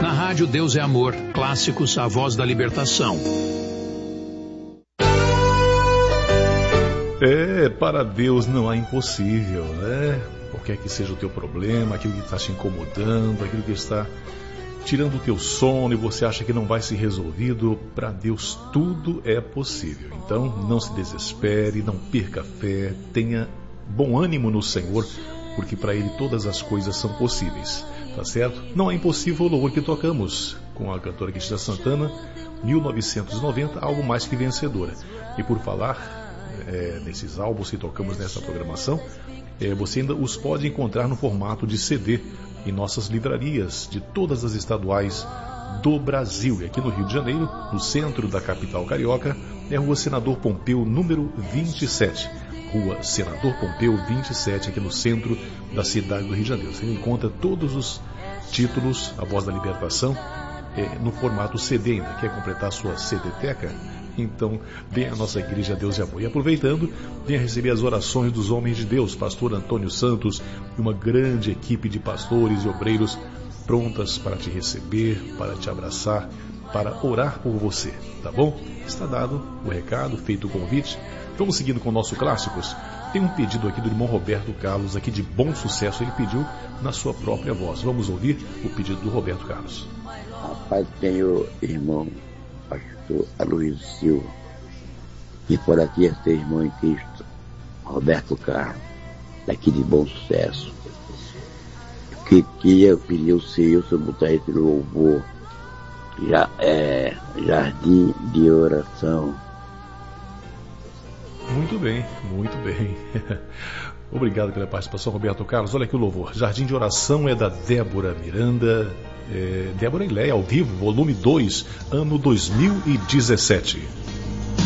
Na rádio Deus é Amor, clássicos, a voz da libertação. Para Deus não há impossível, né? Qualquer que seja o teu problema, aquilo que está te incomodando, aquilo que está tirando o teu sono e você acha que não vai ser resolvido, para Deus tudo é possível. Então não se desespere, não perca a fé, tenha bom ânimo no Senhor, porque para Ele todas as coisas são possíveis, tá certo? Não é impossível o louvor que tocamos com a cantora Cristina Santana, 1990, algo mais que vencedora. E por falar nesses álbuns que tocamos nessa programação, você ainda os pode encontrar no formato de CD em nossas livrarias de todas as estaduais do Brasil. E aqui no Rio de Janeiro, no centro da capital carioca, é Rua Senador Pompeu, número 27. Rua Senador Pompeu, 27, aqui no centro da cidade do Rio de Janeiro. Você encontra todos os títulos, A Voz da Libertação, no formato CD ainda. Quer completar a sua CD-teca? Então, venha à nossa Igreja Deus e Amor. E aproveitando, venha receber as orações dos homens de Deus, pastor Antônio Santos e uma grande equipe de pastores e obreiros prontas para te receber, para te abraçar, para orar por você, tá bom? Está dado o recado, feito o convite. Vamos seguindo com o nosso Clássicos. Tem um pedido aqui do irmão Roberto Carlos, aqui de Bom Sucesso. Ele pediu na sua própria voz. Vamos ouvir o pedido do Roberto Carlos. Rapaz, tem o irmão pastor Aloysio Silva, e por aqui é seu irmão em Cristo, Roberto Carlos, daqui de Bom Sucesso. Eu pedir ao Senhor se eu botar esse louvor, Jardim de Oração. Muito bem, muito bem. Obrigado pela participação, Roberto Carlos. Olha aqui o louvor. Jardim de Oração é da Débora Miranda, Débora e Leia, ao vivo, volume 2, ano 2017.